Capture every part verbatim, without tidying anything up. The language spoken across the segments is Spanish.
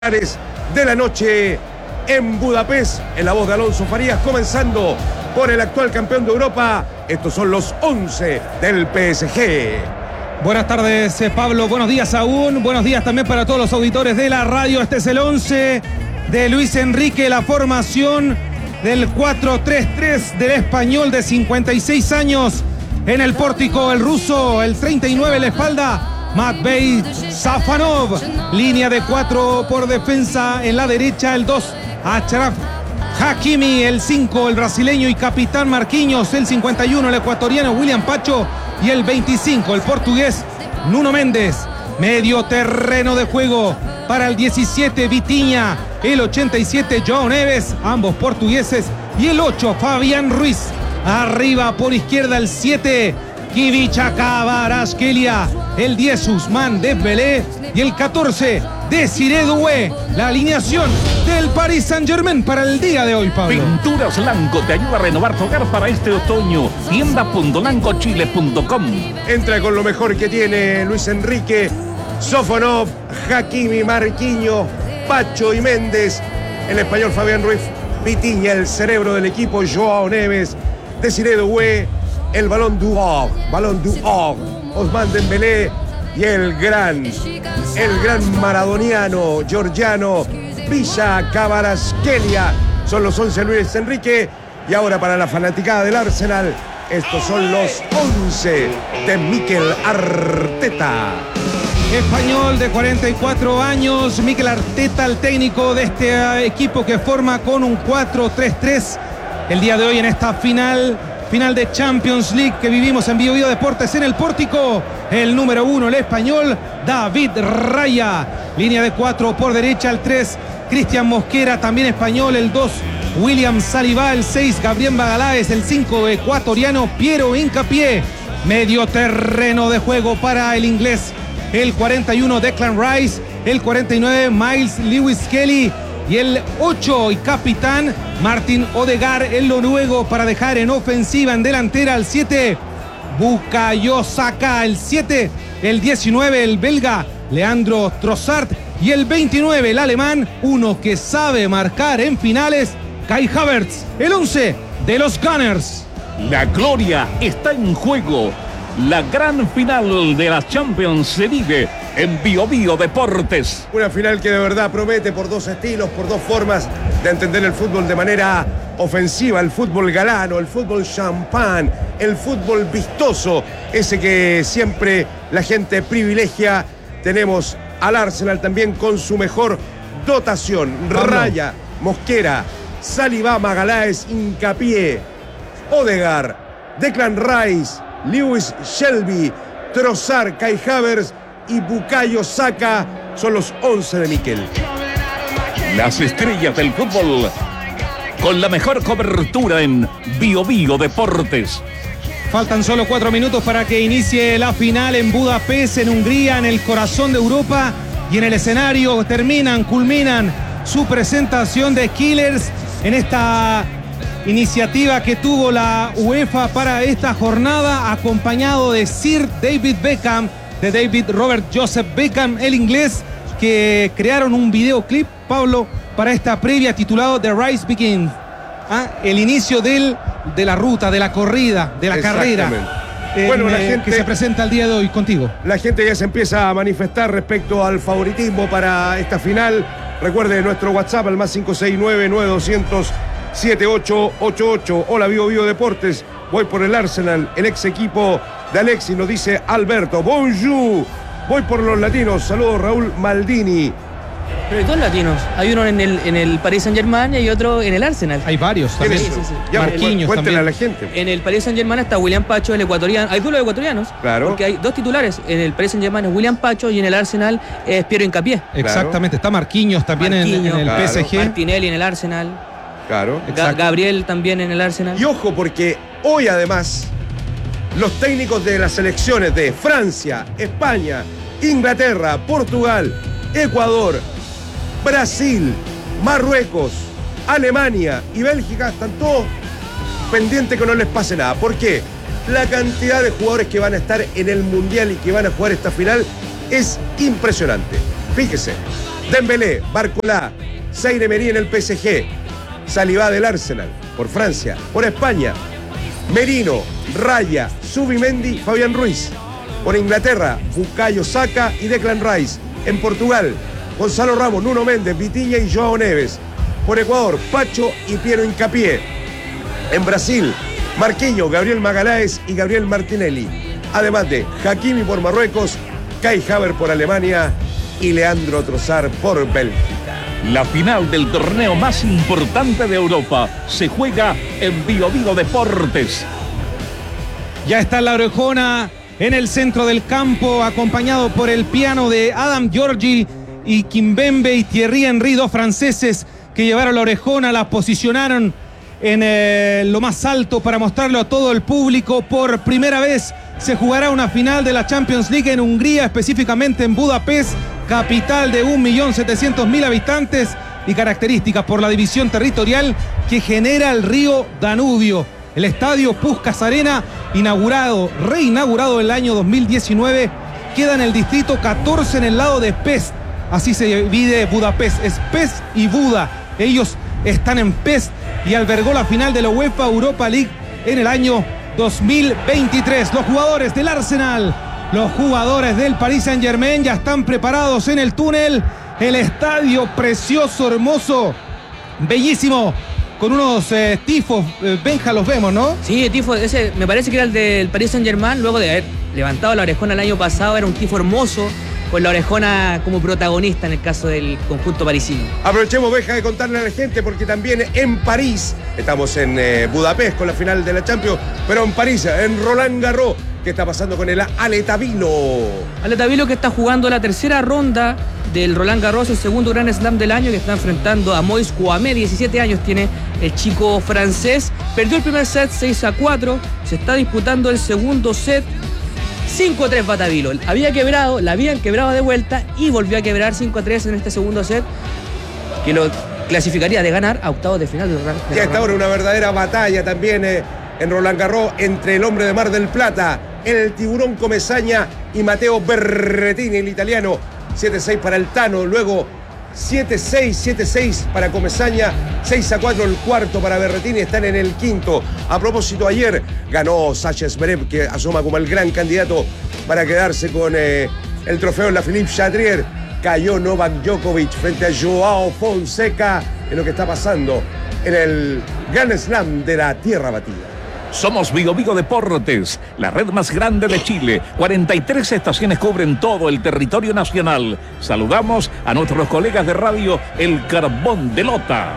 de la noche en Budapest, en la voz de Alonso Farías, comenzando por el actual campeón de Europa. Estos son los once del P S G. Buenas tardes, Pablo, buenos días aún, buenos días también para todos los auditores de la radio. Este es el once de Luis Enrique, la formación del cuatro tres tres del español de cincuenta y seis años. En el pórtico el ruso, el treinta y nueve en la espalda, Matvei Safanov. Línea de cuatro por defensa en la derecha, el dos, Achraf Hakimi, el cinco, el brasileño y capitán Marquinhos, el cincuenta y uno, el ecuatoriano William Pacho, y el veinticinco, el portugués Nuno Méndez. Medio terreno de juego para el diecisiete, Vitinha, el ochenta y siete, João Neves, ambos portugueses, y el ocho, Fabián Ruiz. Arriba por izquierda el siete, Ivica Kvaratskhelia, el diez, Ousmane Dembélé, y el catorce, Désiré Doué. La alineación del Paris Saint-Germain para el día de hoy, Pablo. Pinturas Lanco te ayuda a renovar tu hogar para este otoño. tienda punto lanco chile punto com. Entra con lo mejor que tiene Luis Enrique: Safanov, Hakimi, Marquinhos, Pacho y Méndez. El español Fabián Ruiz, Vitinha, el cerebro del equipo, João Neves, Désiré Doué, el Balón d'Or, Balón d'Or, Ousmane Dembélé, y el gran, el gran maradoniano, georgiano, Ivica Kvaratskhelia. Son los once Luis Enrique. Y ahora para la fanaticada del Arsenal, estos son los once de Mikel Arteta. Español de cuarenta y cuatro años, Mikel Arteta, el técnico de este equipo que forma con un cuatro tres tres el día de hoy en esta final. Final de Champions League que vivimos en Bio Bio Deportes. En el pórtico, el número uno, el español David Raya. Línea de cuatro por derecha, el tres, Cristian Mosquera, también español. El dos, William Saliba. El seis, Gabriel Magalhães. El cinco, ecuatoriano Piero Hincapié. Medio terreno de juego para el inglés, el cuarenta y uno, Declan Rice. El cuarenta y nueve, Miles Lewis Kelly. Y el ocho y capitán Martin Odegaard, el noruego, para dejar en ofensiva, en delantera, el siete, Bukayo Saka. El siete, el diecinueve, el belga Leandro Trossard. Y el veintinueve, el alemán, uno que sabe marcar en finales, Kai Havertz. El once de los Gunners. La gloria está en juego. La gran final de la Champions se vive en Bio Bio Deportes. Una final que de verdad promete por dos estilos, por dos formas de entender el fútbol de manera ofensiva. El fútbol galano, el fútbol champán, el fútbol vistoso, ese que siempre la gente privilegia. Tenemos al Arsenal también con su mejor dotación. Pablo. Raya, Mosquera, Saliba, Magalhães, Hincapié, Odegaard, Declan Rice, Lewis Shelby, Trossard, Kai Havertz y Bukayo Saka. Son los once de Mikel. Las estrellas del fútbol con la mejor cobertura en Bio Bio Deportes. Faltan solo cuatro minutos para que inicie la final en Budapest, en Hungría, en el corazón de Europa. Y en el escenario terminan, culminan su presentación de Killers en esta iniciativa que tuvo la UEFA para esta jornada, acompañado de Sir David Beckham, de David Robert Joseph Beckham, el inglés, que crearon un videoclip, Pablo, para esta previa titulado The Race Begins. ¿Ah? El inicio del, de la ruta, de la corrida, de la carrera. En, bueno, la eh, gente que se presenta el día de hoy contigo. La gente ya se empieza a manifestar respecto al favoritismo para esta final. Recuerde nuestro WhatsApp, al más cinco seis nueve, nueve dos cero cero, siete ocho ocho ocho. Hola, Bio Bio Deportes. Voy por el Arsenal, el ex equipo de Alexis, nos dice Alberto. Bonjour. Voy por los latinos. Saludos, Raúl Maldini. Pero hay dos latinos. Hay uno en el, en el Paris Saint-Germain y hay otro en el Arsenal. Hay varios también. Sí, sí, sí. Ya, Marquinhos cuéntenle también. a la gente. En el Paris Saint-Germain está William Pacho, el ecuatoriano. Hay dos ecuatorianos. Claro. Porque hay dos titulares. En el Paris Saint-Germain es William Pacho y en el Arsenal es Piero Hincapié. Exactamente. Está Marquinhos también en- Marquinhos, en, el claro. P S G. Martinelli en el Arsenal. Claro. Ga- Gabriel también en el Arsenal. Y ojo, porque hoy además los técnicos de las selecciones de Francia, España, Inglaterra, Portugal, Ecuador, Brasil, Marruecos, Alemania y Bélgica están todos pendientes que no les pase nada. ¿Por qué? La cantidad de jugadores que van a estar en el Mundial y que van a jugar esta final es impresionante. Fíjese, Dembélé, Barcola, Zaire Emery en el P S G, Saliba del Arsenal, por Francia, por España, Merino, Raya, Zubimendi, Fabián Ruiz. Por Inglaterra, Bukayo Saka y Declan Rice. En Portugal, Gonzalo Ramos, Nuno Méndez, Vitinha y Joao Neves. Por Ecuador, Pacho y Piero Hincapié. En Brasil, Marquinhos, Gabriel Magaláes y Gabriel Martinelli. Además de Hakimi por Marruecos, Kai Havertz por Alemania y Leandro Trossard por Bélgica. La final del torneo más importante de Europa se juega en Bio Bio Deportes. Ya está la orejona en el centro del campo, acompañado por el piano de Adam Giorgi y Kimpembe y Thierry Henry, dos franceses que llevaron la orejona, la posicionaron en eh, lo más alto para mostrarlo a todo el público. Por primera vez se jugará una final de la Champions League en Hungría, específicamente en Budapest, capital de un millón setecientos mil habitantes y características por la división territorial que genera el río Danubio. El estadio Puskás Arena, inaugurado, reinaugurado en el año dos mil diecinueve, queda en el distrito catorce en el lado de Pest. Así se divide Budapest, es Pest y Buda. Ellos están en Pest y albergó la final de la UEFA Europa League en el año dos mil veintitrés. Los jugadores del Arsenal, los jugadores del Paris Saint-Germain ya están preparados en el túnel. El estadio precioso, hermoso, bellísimo, con unos eh, tifos. eh, Benja, los vemos, ¿no? Sí, el tifo, ese me parece que era el del Paris Saint-Germain, luego de haber levantado la orejona el año pasado. Era un tifo hermoso, con la orejona como protagonista en el caso del conjunto parisino. Aprovechemos, Benja, de contarle a la gente, porque también en París, estamos en eh, Budapest con la final de la Champions, pero en París, en Roland Garros, ¿qué está pasando con el Ale Tavilo? Ale Tavilo, que está jugando la tercera ronda del Roland Garros, el segundo Grand Slam del año, que está enfrentando a Moïse Kouamé. diecisiete años tiene el chico francés. Perdió el primer set seis a cuatro. Se está disputando el segundo set. cinco a tres va Tavilo. Había quebrado, la habían quebrado de vuelta y volvió a quebrar cinco a tres en este segundo set, que lo clasificaría de ganar a octavos de final del Roland Garros. Ya está ahora una verdadera batalla también eh, en Roland Garros entre el hombre de Mar del Plata, el tiburón Comesaña, y Matteo Berrettini, el italiano. siete a seis para el Tano, luego siete a seis, siete a seis para Comesaña, seis a cuatro el cuarto para Berrettini, están en el quinto. A propósito, ayer ganó Sasha Zverev, que asoma como el gran candidato para quedarse con eh, el trofeo en la Philippe Chatrier. Cayó Novak Djokovic frente a Joao Fonseca en lo que está pasando en el Grand Slam de la Tierra Batida. Somos Bio Bio Deportes, la red más grande de Chile. cuarenta y tres estaciones cubren todo el territorio nacional. Saludamos a nuestros colegas de radio El Carbón de Lota.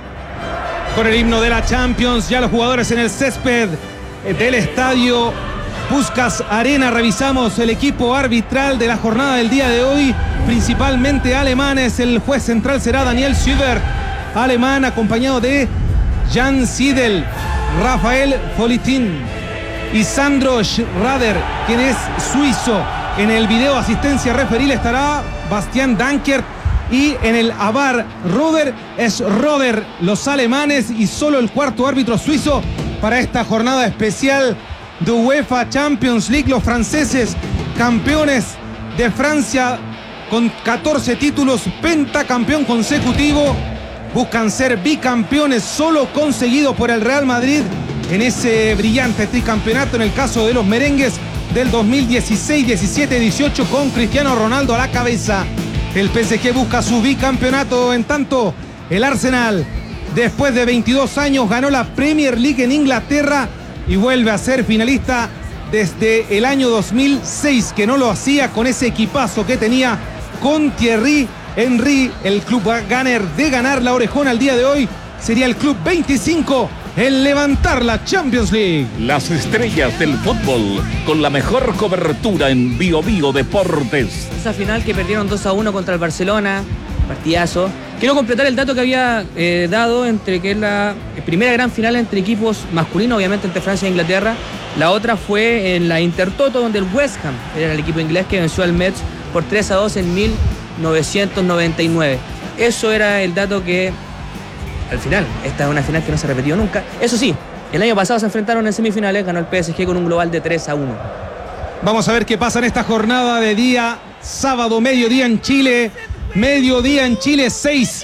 Con el himno de la Champions, ya los jugadores en el césped del estadio Puskás Arena. Revisamos el equipo arbitral de la jornada del día de hoy, principalmente alemanes. El juez central será Daniel Süber, alemán, acompañado de Jan Siedel, Rafael Folitin y Sandro Schrader, quien es suizo. En el video asistencia referil estará Bastian Dankert, y en el A V A R Roder Schroeder, los alemanes, y solo el cuarto árbitro suizo para esta jornada especial de UEFA Champions League. Los franceses, campeones de Francia con catorce títulos, pentacampeón consecutivo, buscan ser bicampeones, solo conseguido por el Real Madrid en ese brillante tricampeonato en el caso de los merengues del dos mil dieciséis, diecisiete, dieciocho, con Cristiano Ronaldo a la cabeza. El P S G busca su bicampeonato. En tanto, el Arsenal, después de veintidós años, ganó la Premier League en Inglaterra y vuelve a ser finalista desde el año dos mil seis, que no lo hacía con ese equipazo que tenía con Thierry Henry. El club Gunner de ganar la orejona al día de hoy sería el club veinticinco en levantar la Champions League. Las estrellas del fútbol con la mejor cobertura en Bio Bio Deportes. Esa final que perdieron dos a uno contra el Barcelona, partidazo. Quiero completar el dato que había eh, dado entre que es la primera gran final entre equipos masculinos, obviamente entre Francia e Inglaterra. La otra fue en la Intertoto, donde el West Ham era el equipo inglés que venció al Metz por tres a dos en mil novecientos noventa y nueve. Eso era el dato que, al final, esta es una final que no se ha repetido nunca. Eso sí, el año pasado se enfrentaron en semifinales, ganó el P S G con un global de tres a uno. Vamos a ver qué pasa en esta jornada de día sábado, mediodía en Chile. mediodía en Chile, seis